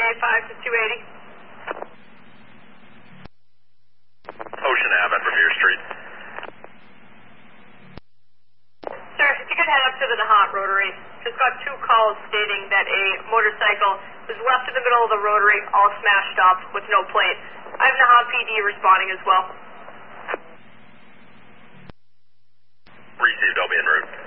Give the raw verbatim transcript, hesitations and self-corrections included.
A five to two eighty. Ocean Ave at Revere Street. Sir, if you could head up to the Nahant Rotary. Just got two calls stating that a motorcycle was left in the middle of the rotary, all smashed up with no plate. I have Nahant P D responding as well. Received, I'll be en route.